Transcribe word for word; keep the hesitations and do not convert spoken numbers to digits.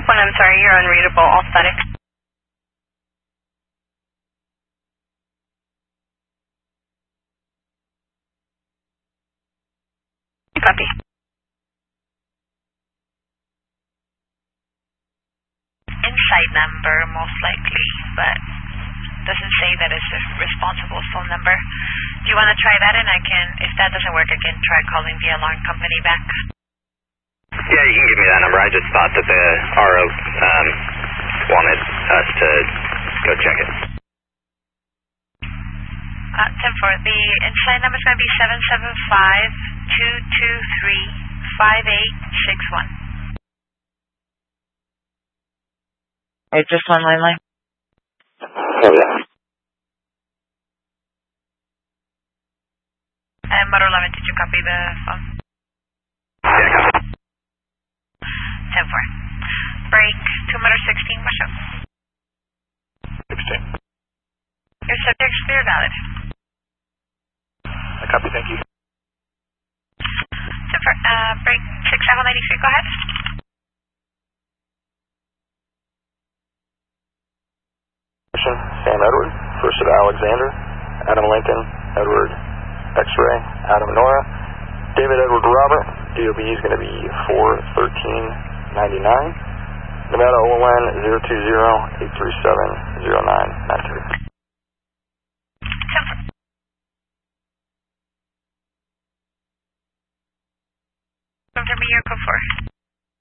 one, I'm sorry, you're unreadable, all static. Copy. Inside number, most likely, but doesn't say that it's a responsible phone number. Do you want to try that, and I can, if that doesn't work, I can try calling the alarm company back? Yeah, you can give me that number. I just thought that the R O um, wanted us to go check it. Uh, ten four, the inside number is going to be seven seven five, two two three, five eight six one. Alright, just one line line. Oh, yeah. And Motor eleven, did you copy the phone? Yeah, copy. ten four. Break, two Motor sixteen, what's up? sixteen. Your subject's clear, valid. I copy, thank you. ten four, uh, break, six seven ninety-three, go ahead. Sam Edward, first of Alexander, Adam Lincoln, Edward X-Ray, Adam Nora, David Edward Robert, D O B is going to be four thirteen ninety-nine, Nevada O L N zero two zero eight three seven zero nine nine three. Confirm me your code four.